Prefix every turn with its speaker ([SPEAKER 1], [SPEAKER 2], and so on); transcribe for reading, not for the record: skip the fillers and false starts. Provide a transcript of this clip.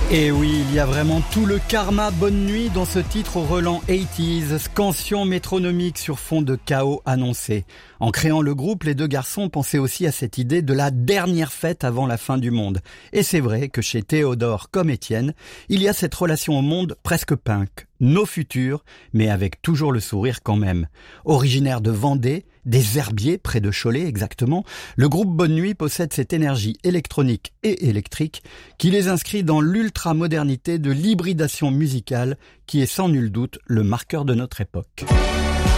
[SPEAKER 1] Et oui, il y a vraiment tout le karma bonne nuit dans ce titre au relent 80s, scansion métronomique sur fond de chaos annoncé. En créant le groupe, les deux garçons pensaient aussi à cette idée de la dernière fête avant la fin du monde. Et c'est vrai que chez Théodore comme Étienne, il y a cette relation au monde presque punk. Nos futurs, mais avec toujours le sourire quand même. Originaire de Vendée, des Herbiers, près de Cholet exactement, le groupe Bonne Nuit possède cette énergie électronique et électrique qui les inscrit dans l'ultra-modernité de l'hybridation musicale qui est sans nul doute le marqueur de notre époque.